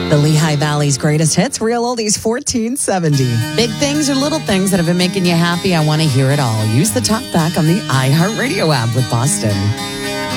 The Lehigh Valley's greatest hits, Real Oldies 1470. Big things or little things that have been making you happy, I want to hear it all. Use the talkback on the iHeartRadio app with Boston.